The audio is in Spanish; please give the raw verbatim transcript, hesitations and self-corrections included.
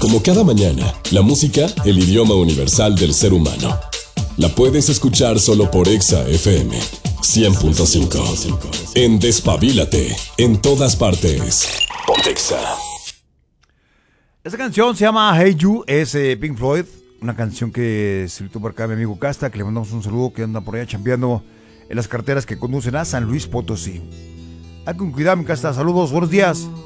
Como cada mañana, la música, el idioma universal del ser humano. La puedes escuchar solo por Exa F M cien punto cinco. En Despabilate, en todas partes. Ponte Exa. Esta canción se llama Hey You, es eh, Pink Floyd. Una canción que se por acá mi amigo Casta, que le mandamos un saludo, que anda por allá chambeando en las carreteras que conducen a San Luis Potosí. Hay con cuidado, mi Casta. Saludos, buenos días.